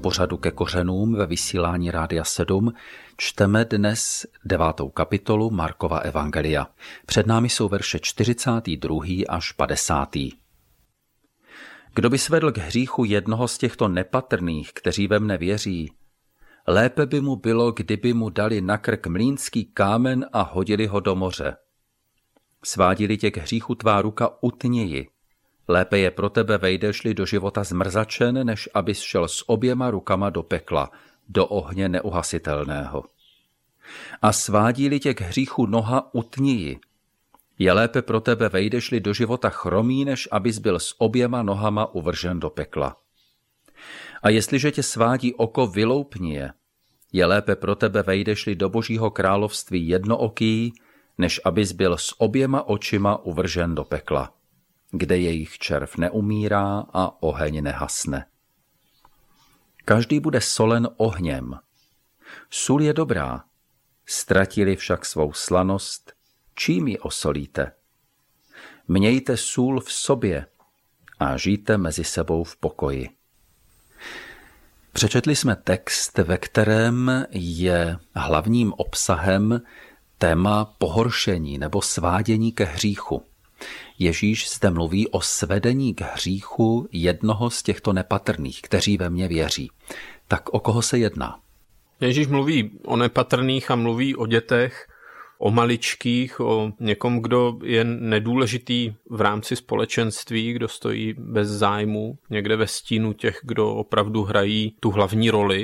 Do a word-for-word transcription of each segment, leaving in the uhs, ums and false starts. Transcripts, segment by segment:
pořadu Ke kořenům ve vysílání Rádia sedm čteme dnes devátou kapitolu Markova evangelia. Před námi jsou verše čtyřicátý druhý až padesátý. Kdo by svedl k hříchu jednoho z těchto nepatrných, kteří ve mne věří, lépe by mu bylo, kdyby mu dali na krk mlýnský kámen a hodili ho do moře. Svádí-li tě k hříchu tvá ruka, utni ji. Lépe je pro tebe, vejdeš-li do života zmrzačen, než abys šel s oběma rukama do pekla, do ohně neuhasitelného. A svádí-li tě k hříchu noha, utni ji. Je lépe pro tebe, vejdeš-li do života chromý, než abys byl s oběma nohama uvržen do pekla. A jestliže tě svádí oko, vyloupni je. Je lépe pro tebe, vejdeš-li do Božího království jednooký, než abys byl s oběma očima uvržen do pekla, kde jejich červ neumírá a oheň nehasne. Každý bude solen ohněm. Sůl je dobrá, ztratili však svou slanost, čím ji osolíte? Mějte sůl v sobě a žijte mezi sebou v pokoji. Přečetli jsme text, ve kterém je hlavním obsahem téma pohoršení nebo svádění ke hříchu. Ježíš zde mluví o svedení k hříchu jednoho z těchto nepatrných, kteří ve mně věří. Tak o koho se jedná? Ježíš mluví o nepatrných a mluví o dětech, o maličkých, o někom, kdo je nedůležitý v rámci společenství, kdo stojí bez zájmu, někde ve stínu těch, kdo opravdu hrají tu hlavní roli.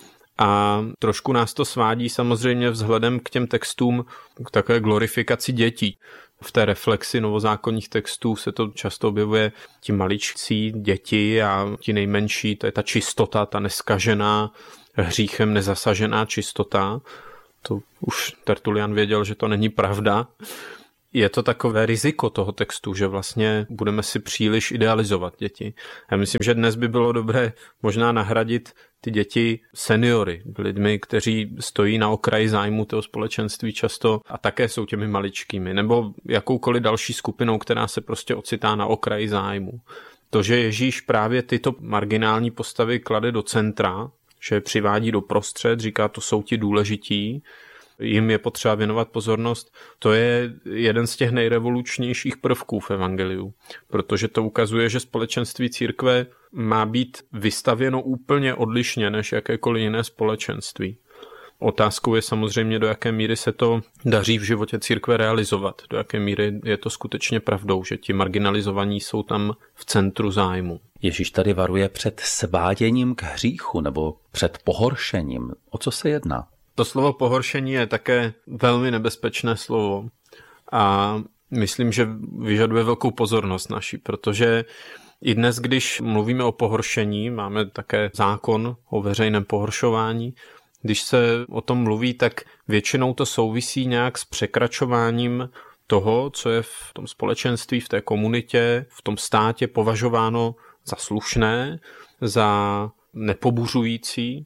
A trošku nás to svádí samozřejmě vzhledem k těm textům k takové glorifikaci dětí. V té reflexi novozákonních textů se to často objevuje ti maličcí děti a ti nejmenší, to je ta čistota, ta neskažená, hříchem nezasažená čistota. To už Tertulian věděl, že to není pravda. Je to takové riziko toho textu, že vlastně budeme si příliš idealizovat děti. Já myslím, že dnes by bylo dobré možná nahradit ty děti seniory, lidmi, kteří stojí na okraji zájmu toho společenství často a také jsou těmi maličkými, nebo jakoukoliv další skupinou, která se prostě ocitá na okraji zájmu. To, že Ježíš právě tyto marginální postavy klade do centra, že je přivádí do prostřed, říká, to jsou ti důležití, jim je potřeba věnovat pozornost, to je jeden z těch nejrevolučnějších prvků v evangeliu, protože to ukazuje, že společenství církve má být vystavěno úplně odlišně než jakékoliv jiné společenství. Otázkou je samozřejmě, do jaké míry se to daří v životě církve realizovat, do jaké míry je to skutečně pravdou, že ti marginalizovaní jsou tam v centru zájmu. Ježíš tady varuje před sváděním k hříchu nebo před pohoršením. O co se jedná? To slovo pohoršení je také velmi nebezpečné slovo a myslím, že vyžaduje velkou pozornost naši, protože i dnes, když mluvíme o pohoršení, máme také zákon o veřejném pohoršování. Když se o tom mluví, tak většinou to souvisí nějak s překračováním toho, co je v tom společenství, v té komunitě, v tom státě považováno za slušné, za nepobuřující.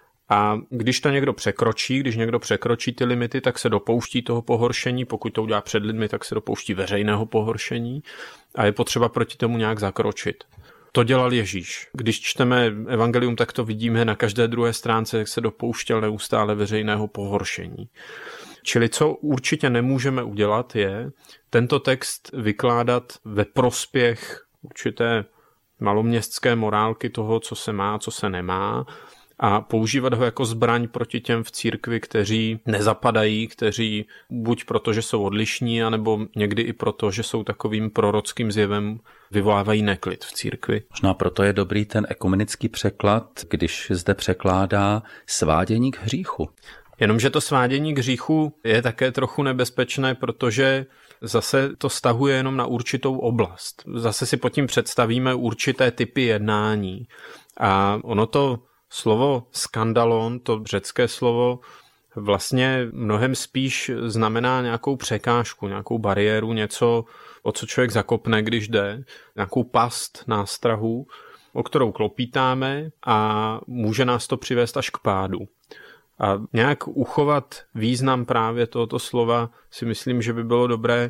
A když to někdo překročí, když někdo překročí ty limity, tak se dopouští toho pohoršení, pokud to udělá před lidmi, tak se dopouští veřejného pohoršení a je potřeba proti tomu nějak zakročit. To dělal Ježíš. Když čteme evangelium, tak to vidíme na každé druhé stránce, jak se dopouštěl neustále veřejného pohoršení. Čili co určitě nemůžeme udělat, je tento text vykládat ve prospěch určité maloměstské morálky toho, co se má, co se nemá, a používat ho jako zbraň proti těm v církvi, kteří nezapadají, kteří buď proto, že jsou odlišní, anebo někdy i proto, že jsou takovým prorockým zjevem, vyvolávají neklid v církvi. Možná proto je dobrý ten ekumenický překlad, když zde překládá svádění k hříchu. Jenomže to svádění k hříchu je také trochu nebezpečné, protože zase to stahuje jenom na určitou oblast. Zase si pod tím představíme určité typy jednání. A ono to slovo skandalon, to řecké slovo, vlastně mnohem spíš znamená nějakou překážku, nějakou bariéru, něco, o co člověk zakopne, když jde, nějakou past nástrahu, o kterou klopítáme a může nás to přivést až k pádu. A nějak uchovat význam právě tohoto slova si myslím, že by bylo dobré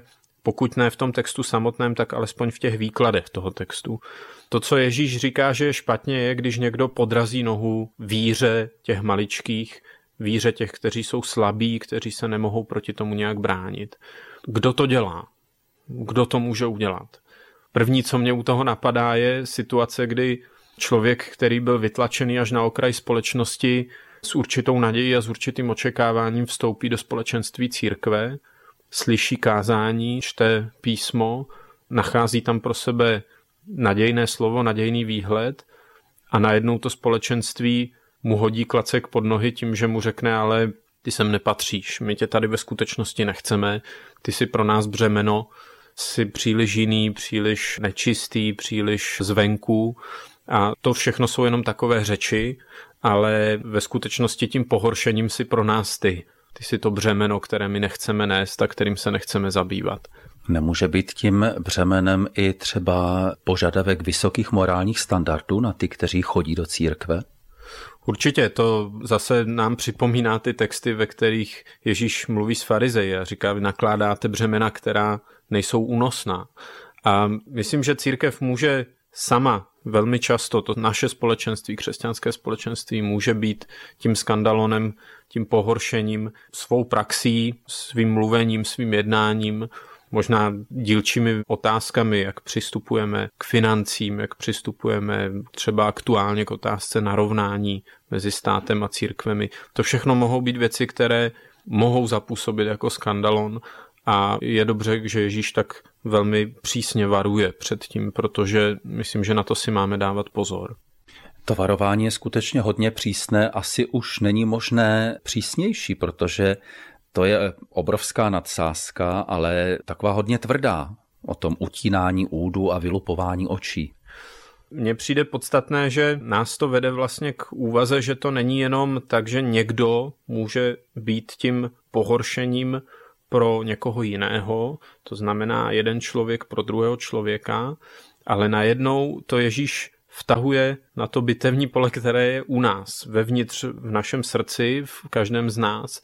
pokud ne v tom textu samotném, tak alespoň v těch výkladech toho textu. To, co Ježíš říká, že je špatně, je, když někdo podrazí nohu víře těch maličkých, víře těch, kteří jsou slabí, kteří se nemohou proti tomu nějak bránit. Kdo to dělá? Kdo to může udělat? První, co mě u toho napadá, je situace, kdy člověk, který byl vytlačený až na okraj společnosti, s určitou nadějí a s určitým očekáváním vstoupí do společenství církve, slyší kázání, čte písmo, nachází tam pro sebe nadějné slovo, nadějný výhled a najednou to společenství mu hodí klacek pod nohy tím, že mu řekne, ale ty sem nepatříš, my tě tady ve skutečnosti nechceme, ty jsi pro nás břemeno, jsi příliš jiný, příliš nečistý, příliš zvenku a to všechno jsou jenom takové řeči, ale ve skutečnosti tím pohoršením si pro nás ty. Ty jsi to břemeno, které my nechceme nést a kterým se nechceme zabývat. Nemůže být tím břemenem i třeba požadavek vysokých morálních standardů na ty, kteří chodí do církve? Určitě, to zase nám připomíná ty texty, ve kterých Ježíš mluví s farizeji a říká, vy nakládáte břemena, která nejsou únosná. A myslím, že církev může sama velmi často, to naše společenství, křesťanské společenství, může být tím skandalonem, tím pohoršením, svou praxí, svým mluvením, svým jednáním, možná dílčími otázkami, jak přistupujeme k financím, jak přistupujeme třeba aktuálně k otázce narovnání mezi státem a církvemi. To všechno mohou být věci, které mohou zapůsobit jako skandalon a je dobře, že Ježíš tak velmi přísně varuje před tím, protože myslím, že na to si máme dávat pozor. To varování je skutečně hodně přísné, asi už není možné přísnější, protože to je obrovská nadsázka, ale taková hodně tvrdá o tom utínání údu a vylupování očí. Mně přijde podstatné, že nás to vede vlastně k úvaze, že to není jenom tak, že někdo může být tím pohoršením pro někoho jiného, to znamená jeden člověk pro druhého člověka, ale najednou to Ježíš vtahuje na to bitevní pole, které je u nás, vevnitř v našem srdci, v každém z nás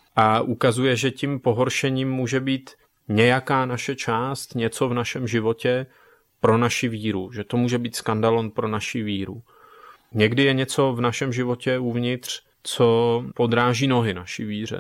a ukazuje, že tím pohoršením může být nějaká naše část, něco v našem životě pro naši víru, že to může být skandalon pro naši víru. Někdy je něco v našem životě uvnitř, co podráží nohy naší víře.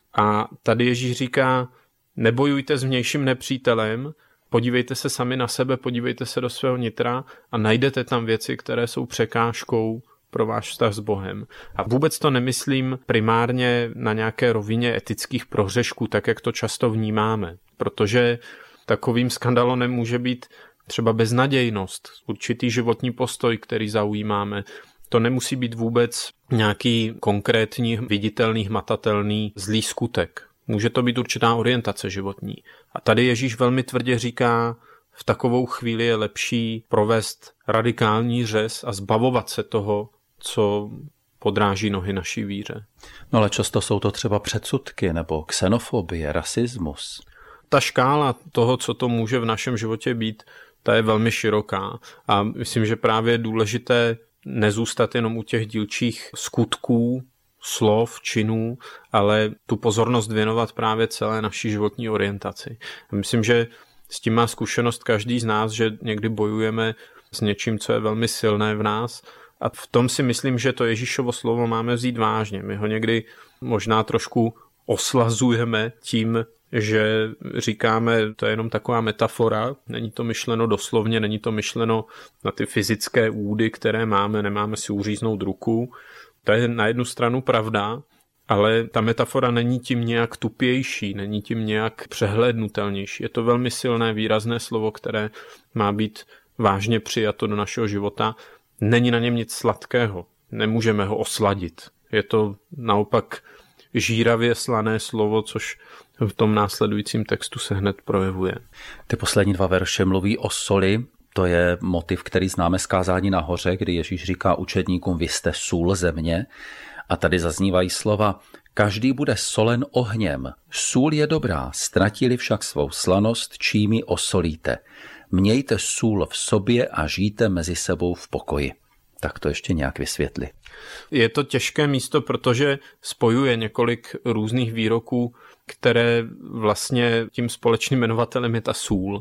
A tady Ježíš říká, nebojujte s vnějším nepřítelem, podívejte se sami na sebe, podívejte se do svého nitra a najdete tam věci, které jsou překážkou pro váš vztah s Bohem. A vůbec to nemyslím primárně na nějaké rovině etických prohřešků, tak jak to často vnímáme, protože takovým skandalonem může být třeba beznadějnost, určitý životní postoj, který zaujímáme. To nemusí být vůbec nějaký konkrétní, viditelný, hmatatelný zlý skutek. Může to být určitá orientace životní. A tady Ježíš velmi tvrdě říká, v takovou chvíli je lepší provést radikální řez a zbavovat se toho, co podráží nohy naší víře. No ale často jsou to třeba předsudky nebo xenofobie, rasismus. Ta škála toho, co to může v našem životě být, ta je velmi široká. A myslím, že právě je důležité nezůstat jenom u těch dílčích skutků, slov, činů, ale tu pozornost věnovat právě celé naší životní orientaci. Myslím, že s tím má zkušenost každý z nás, že někdy bojujeme s něčím, co je velmi silné v nás a v tom si myslím, že to Ježíšovo slovo máme vzít vážně. My ho někdy možná trošku oslazujeme tím, že říkáme, to je jenom taková metafora, není to myšleno doslovně, není to myšleno na ty fyzické údy, které máme, nemáme si uříznout ruku. To je na jednu stranu pravda, ale ta metafora není tím nějak tupější, není tím nějak přehlédnutelnější. Je to velmi silné, výrazné slovo, které má být vážně přijato do našeho života. Není na něm nic sladkého, nemůžeme ho osladit. Je to naopak žíravě slané slovo, což v tom následujícím textu se hned projevuje. Ty poslední dva verše mluví o soli. To je motiv, který známe z kázání nahoře, kdy Ježíš říká učedníkům, vy jste sůl země. A tady zaznívají slova, každý bude solen ohněm. Sůl je dobrá, ztratili však svou slanost, čím ji osolíte. Mějte sůl v sobě a žijte mezi sebou v pokoji. Tak to ještě nějak vysvětli. Je to těžké místo, protože spojuje několik různých výroků, které vlastně tím společným jmenovatelem je ta sůl.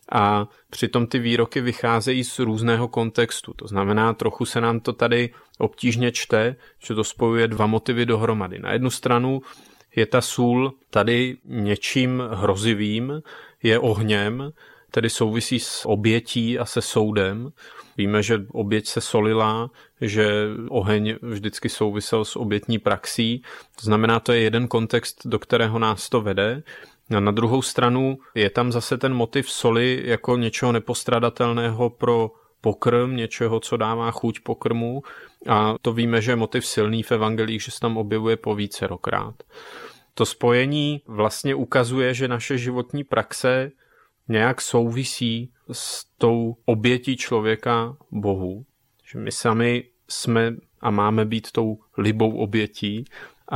A přitom ty výroky vycházejí z různého kontextu. To znamená, trochu se nám to tady obtížně čte, že to spojuje dva motivy dohromady. Na jednu stranu je ta sůl tady něčím hrozivým, je ohněm, tedy souvisí s obětí a se soudem. Víme, že oběť se solila, že oheň vždycky souvisel s obětní praxí. To znamená, to je jeden kontext, do kterého nás to vede. A na druhou stranu je tam zase ten motiv soli jako něčeho nepostradatelného pro pokrm, něčeho, co dává chuť pokrmu. A to víme, že je motiv silný v evangelích, že se tam objevuje po vícerokrát. To spojení vlastně ukazuje, že naše životní praxe nějak souvisí s tou obětí člověka Bohu. Že my sami jsme a máme být tou libou obětí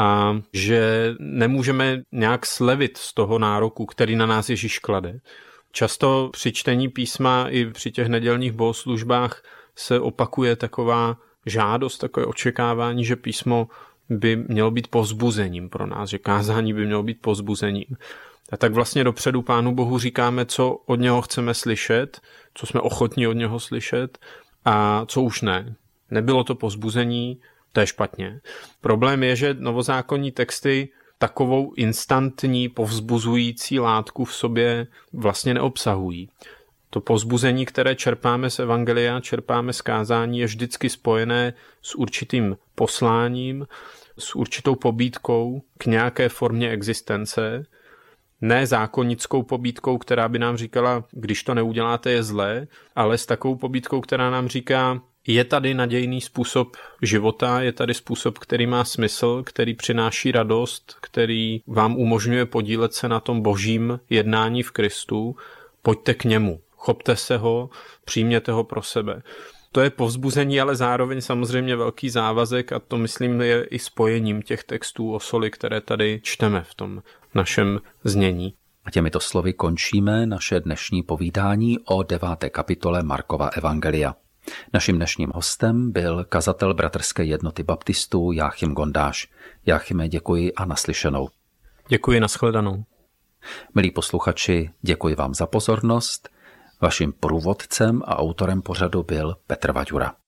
a že nemůžeme nějak slevit z toho nároku, který na nás Ježíš klade. Často při čtení písma i při těch nedělních bohoslužbách se opakuje taková žádost, takové očekávání, že písmo by mělo být povzbuzením pro nás, že kázání by mělo být povzbuzením. A tak vlastně dopředu Pánu Bohu říkáme, co od něho chceme slyšet, co jsme ochotní od něho slyšet a co už ne. Nebylo to povzbuzení, to je špatně. Problém je, že novozákonní texty takovou instantní povzbuzující látku v sobě vlastně neobsahují. To povzbuzení, které čerpáme z evangelia, čerpáme z kázání, je vždycky spojené s určitým posláním, s určitou pobídkou k nějaké formě existence, ne zákonnickou pobídkou, která by nám říkala, když to neuděláte, je zlé, ale s takovou pobídkou, která nám říká, je tady nadějný způsob života, je tady způsob, který má smysl, který přináší radost, který vám umožňuje podílet se na tom božím jednání v Kristu. Pojďte k němu, chopte se ho, přijměte ho pro sebe. To je povzbuzení, ale zároveň samozřejmě velký závazek a to myslím je i spojením těch textů o soli, které tady čteme v tom našem znění. A těmito slovy končíme naše dnešní povídání o deváté kapitole Markova evangelia. Naším dnešním hostem byl kazatel Bratrské jednoty baptistů Jáchym Gondáš. Jáchyme, děkuji a naslyšenou. Děkuji, nashledanou. Milí posluchači, děkuji vám za pozornost. Vaším průvodcem a autorem pořadu byl Petr Vaďura.